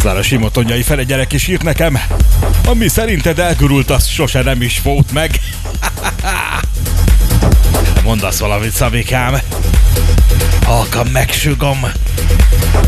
Zára Simotonyai Fele gyerek is írt nekem. Ami szerinted elgurult, az sose nem is volt meg. Mondasz valamit, Szabikám? Halkan megsugom.